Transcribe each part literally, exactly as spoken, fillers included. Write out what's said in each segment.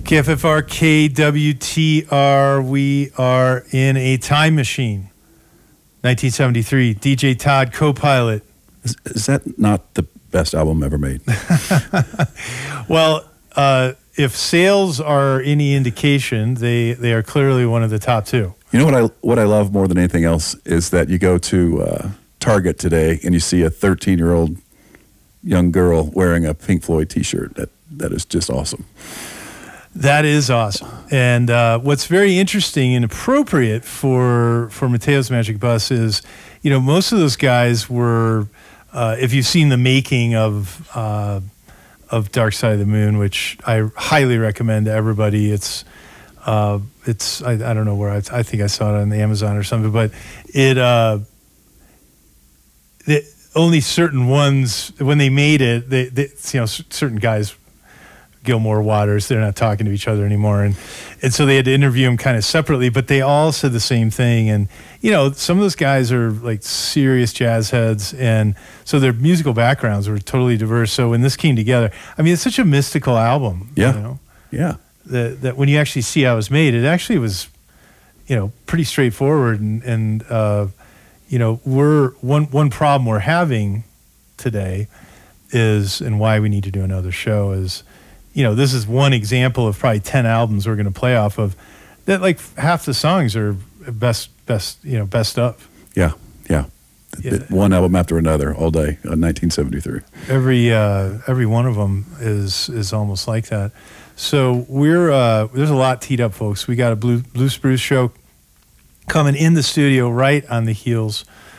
K F F R, K W T R, we are in a time machine. nineteen seventy-three, D J Todd, co-pilot. Is, is that not the best album ever made? Well, uh, if sales are any indication, they, they are clearly one of the top two. You know what I what I love more than anything else is that you go to uh, Target today and you see a thirteen-year-old young girl wearing a Pink Floyd T-shirt. That that is just awesome. That is awesome. And uh, what's very interesting and appropriate for for Mateo's Magic Bus is, you know, most of those guys were, uh, if you've seen the making of uh, of Dark Side of the Moon, which I highly recommend to everybody. It's uh, it's I, I don't know where I, I think I saw it on the Amazon or something, but it uh, it, only certain ones when they made it, they, they you know certain guys. Gilmore Waters, they're not talking to each other anymore, and and so they had to interview them kind of separately, but they all said the same thing. And you know, some of those guys are like serious jazz heads, and so their musical backgrounds were totally diverse. So when this came together, I mean, it's such a mystical album. Yeah, you know, yeah. That that when you actually see how it was made, it actually was, you know, pretty straightforward. And and uh, you know, we're one one problem we're having today is, and why we need to do another show is. You know, this is one example of probably ten albums we're going to play off of. That like half the songs are best, best, you know, best of. Yeah, yeah. yeah. One album after another all day. Uh, nineteen seventy-three. Every uh, every one of them is is almost like that. So we're uh, there's a lot teed up, folks. We got a Blue Blue Spruce show coming in the studio right on the heels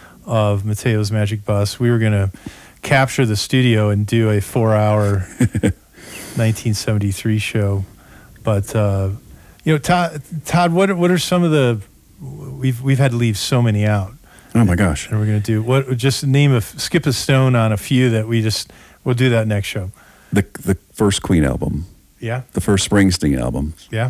of Mateo's Magic Bus. We were going to capture the studio and do a four hour. nineteen seventy-three show, but uh, you know, Todd, Todd, what what are some of the we've we've had to leave so many out. Oh my gosh! And we're gonna do what? Just name a skip a stone on a few that we just we'll do that next show. The the first Queen album. Yeah. The first Springsteen album. Yeah.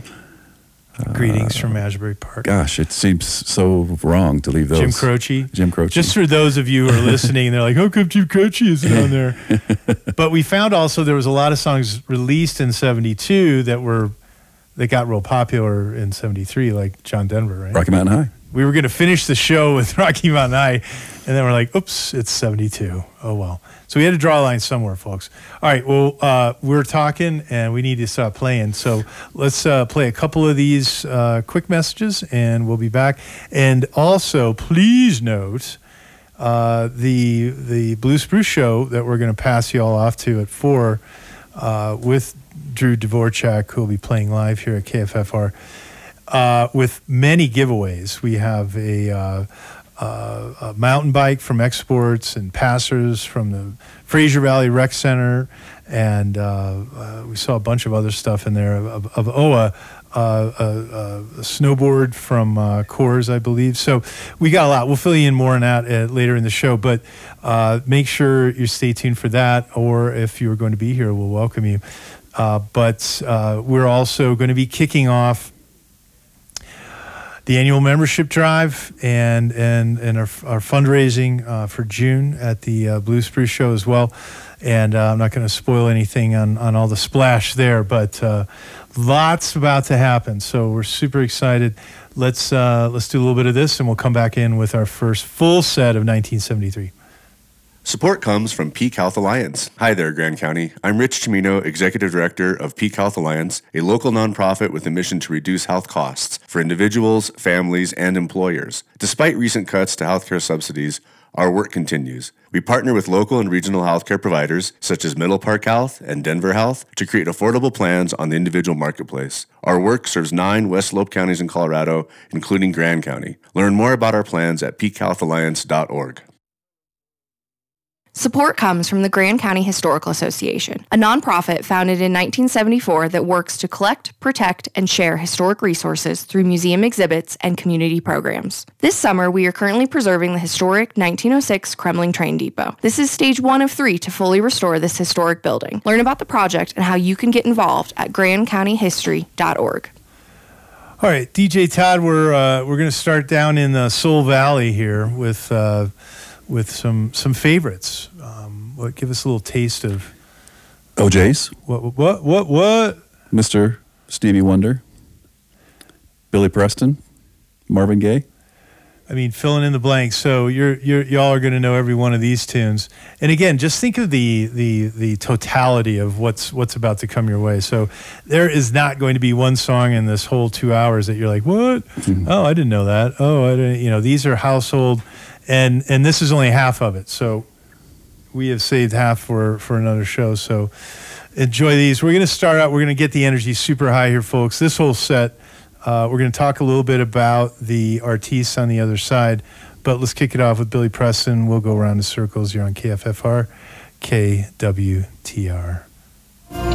Uh, Greetings from Asbury Park. Gosh, it seems so wrong to leave those. Jim Croce. Jim Croce. Just for those of you who are listening, they're like, how come Jim Croce isn't on there? But we found also there was a lot of songs released in seventy-two that were that got real popular in seventy-three, like John Denver, right? Rocky Mountain High. We were going to finish the show with Rocky Mountain High, and then we're like, oops, it's seventy-two. Oh, well. So we had to draw a line somewhere, folks. All right, well, uh, we're talking, and we need to stop playing. So let's uh, play a couple of these uh, quick messages, and we'll be back. And also, please note uh, the the Blue Spruce show that we're going to pass you all off to at four uh, with Drew Dvorak, who will be playing live here at K F F R, uh, with many giveaways. We have a... Uh, Uh, a mountain bike from Exports and passers from the Fraser Valley Rec Center, and uh, uh, we saw a bunch of other stuff in there of, of O A, uh, a, a snowboard from uh, Coors, I believe. So we got a lot. We'll fill you in more on that uh, later in the show, but uh, make sure you stay tuned for that, or if you're going to be here, we'll welcome you. Uh, but uh, we're also going to be kicking off the annual membership drive and and and our, our fundraising uh, for June at the uh, Blue Spruce show as well. And uh, I'm not going to spoil anything on, on all the splash there, but uh, lots about to happen. So we're super excited. Let's uh, let's do a little bit of this, and we'll come back in with our first full set of nineteen seventy-three. Support comes from Peak Health Alliance. Hi there, Grand County. I'm Rich Chimino, Executive Director of Peak Health Alliance, a local nonprofit with a mission to reduce health costs for individuals, families, and employers. Despite recent cuts to healthcare subsidies, our work continues. We partner with local and regional healthcare providers, such as Middle Park Health and Denver Health, to create affordable plans on the individual marketplace. Our work serves nine West Slope counties in Colorado, including Grand County. Learn more about our plans at peak health alliance dot org. Support comes from the Grand County Historical Association, a nonprofit founded in nineteen seventy-four that works to collect, protect, and share historic resources through museum exhibits and community programs. This summer, we are currently preserving the historic nineteen oh six Kremling Train Depot. This is stage one of three to fully restore this historic building. Learn about the project and how you can get involved at grand county history dot org. All right, D J Todd, we're uh, we're going to start down in the Soul Valley here with uh, with some some favorites. Um, what give us a little taste of O J's? What what what what? Mister Stevie Wonder, Billy Preston, Marvin Gaye. I mean, filling in the blanks. So you're, you're, y'all are going to know every one of these tunes. And again, just think of the the the totality of what's what's about to come your way. So there is not going to be one song in this whole two hours that you're like, what? Mm-hmm. Oh, I didn't know that. Oh, I didn't. You know, these are household, and and this is only half of it. So we have saved half for for another show. So enjoy these. We're going to start out. We're going to get the energy super high here, folks. This whole set. Uh, we're going to talk a little bit about the artists on the other side, but let's kick it off with Billy Preston. We'll go around in circles here on K F F R, K W T R.